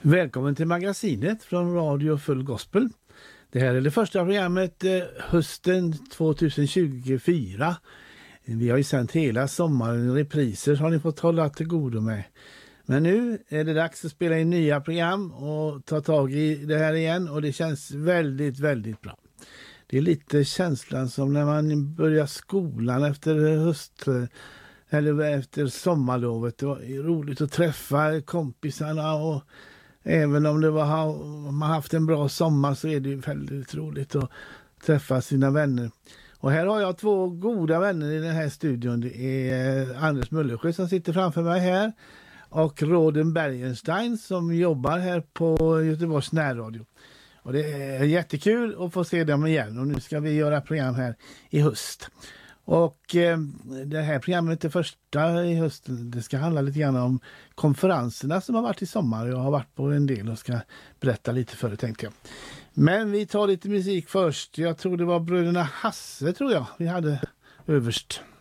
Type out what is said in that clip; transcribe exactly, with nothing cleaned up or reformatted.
Välkommen till magasinet från Radio Full Gospel. Det här är det första programmet eh, hösten tjugohundratjugofyra. Vi har ju sänt hela sommaren i repriser, så har ni fått hålla till godo med. Men nu är det dags att spela in nya program och ta tag i det här igen, och det känns väldigt, väldigt bra. Det är lite känslan som när man börjar skolan efter höst eller efter sommarlovet. Det var roligt att träffa kompisarna, och även om det var, man haft en bra sommar så är det väldigt roligt att träffa sina vänner. Och här har jag två goda vänner i den här studion. Det är Anders Möllersjö som sitter framför mig här, och Roden Bergenstein som jobbar här på Göteborgs närradio. Och det är jättekul att få se dem igen, och nu ska vi göra program här i höst. Och eh, det här programmet är första i hösten. Det ska handla lite grann om konferenserna som har varit i sommar. Jag har varit på en del och ska berätta lite för det, tänkte jag. Men vi tar lite musik först. Jag tror det var bröderna Hasse, tror jag, vi hade överst.